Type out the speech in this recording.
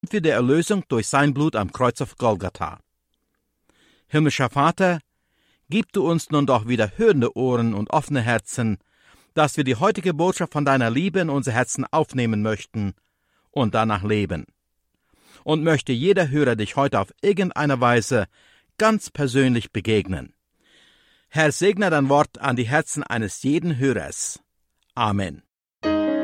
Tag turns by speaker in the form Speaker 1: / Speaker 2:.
Speaker 1: für die Erlösung durch sein Blut am Kreuz auf Golgatha. Himmlischer Vater, gib du uns nun doch wieder hörende Ohren und offene Herzen, dass wir die heutige Botschaft von deiner Liebe in unser Herzen aufnehmen möchten und danach leben. Und möchte jeder Hörer dich heute auf irgendeine Weise ganz persönlich begegnen. Herr, segne dein Wort an die Herzen eines jeden Hörers. Amen.